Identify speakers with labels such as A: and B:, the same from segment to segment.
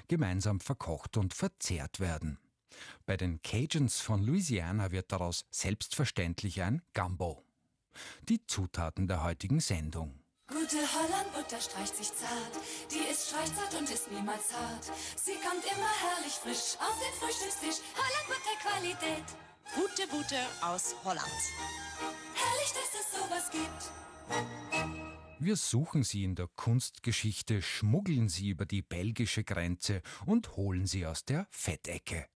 A: gemeinsam verkocht und verzehrt werden. Bei den Cajuns von Louisiana wird daraus selbstverständlich ein Gumbo. Die Zutaten der heutigen Sendung.
B: Gute Hollandbutter streicht sich zart, die ist streichzart und ist niemals hart. Sie kommt immer herrlich frisch auf den Frühstückstisch. Hollandbutter-Qualität.
C: Gute Butter aus Holland.
B: Herrlich, dass es sowas gibt.
A: Wir suchen sie in der Kunstgeschichte, schmuggeln sie über die belgische Grenze und holen sie aus der Fettecke.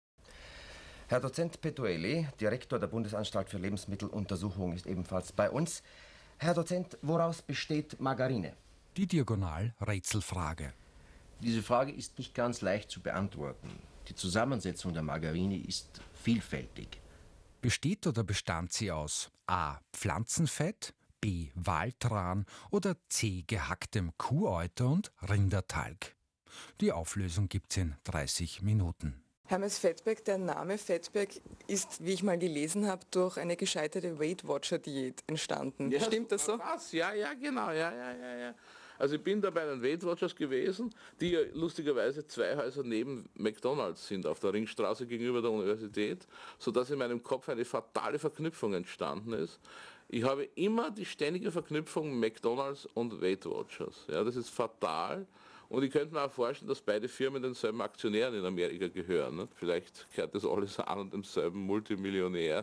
D: Herr Dozent Petueli, Direktor der Bundesanstalt für Lebensmitteluntersuchung, ist ebenfalls bei uns. Herr Dozent, woraus besteht Margarine?
A: Die Diagonal-Rätselfrage.
E: Diese Frage ist nicht ganz leicht zu beantworten. Die Zusammensetzung der Margarine ist vielfältig.
A: Besteht oder bestand sie aus A. Pflanzenfett, B. Waltran oder C. gehacktem Kuhäuter und Rindertalg? Die Auflösung gibt's in 30 Minuten.
F: Hermes Fettberg, der Name Fettberg ist, wie ich mal gelesen habe, durch eine gescheiterte Weight Watcher Diät entstanden.
G: Ja,
F: stimmt das so?
G: Was? Ja, genau, ja. Also ich bin da bei den Weight Watchers gewesen, die ja lustigerweise 2 Häuser neben McDonald's sind, auf der Ringstraße gegenüber der Universität, sodass in meinem Kopf eine fatale Verknüpfung entstanden ist. Ich habe immer die ständige Verknüpfung McDonald's und Weight Watchers. Ja, das ist fatal. Und ich könnte mir auch vorstellen, dass beide Firmen denselben Aktionären in Amerika gehören. Ne? Vielleicht gehört das alles an und demselben Multimillionär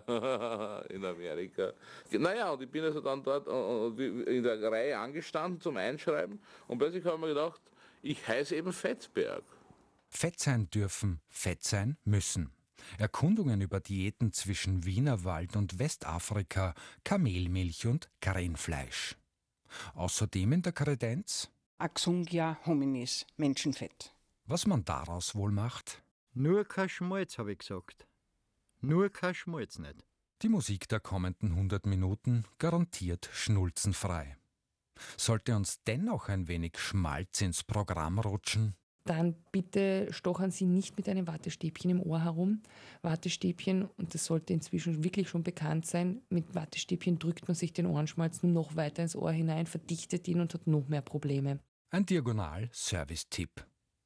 G: in Amerika. Naja, und ich bin also dann dort in der Reihe angestanden zum Einschreiben und plötzlich habe ich mir gedacht, ich heiße eben Fettberg.
A: Fett sein dürfen, fett sein müssen. Erkundungen über Diäten zwischen Wienerwald und Westafrika, Kamelmilch und Krenfleisch. Außerdem in der Kredenz
H: Axungia hominis, Menschenfett.
A: was man daraus wohl macht.
I: Nur kein Schmalz, habe ich gesagt. Nur kein Schmalz nicht.
A: Die Musik der kommenden 100 Minuten garantiert schnulzenfrei. Sollte uns dennoch ein wenig Schmalz ins Programm rutschen?
J: Dann bitte stochern Sie nicht mit einem Wattestäbchen im Ohr herum. Wattestäbchen, und das sollte inzwischen wirklich schon bekannt sein, mit Wattestäbchen drückt man sich den Ohrenschmalz noch weiter ins Ohr hinein, verdichtet ihn und hat noch mehr Probleme.
A: Ein Diagonal-Service-Tipp.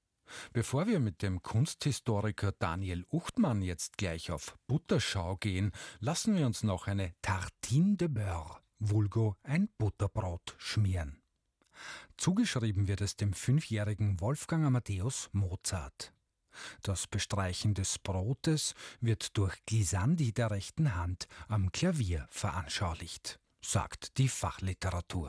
A: Bevor wir mit dem Kunsthistoriker Daniel Uchtmann jetzt gleich auf Butterschau gehen, lassen wir uns noch eine Tartine de Beurre, vulgo ein Butterbrot, schmieren. Zugeschrieben wird es dem 5-jährigen Wolfgang Amadeus Mozart. Das Bestreichen des Brotes wird durch Glissandi der rechten Hand am Klavier veranschaulicht, sagt die Fachliteratur.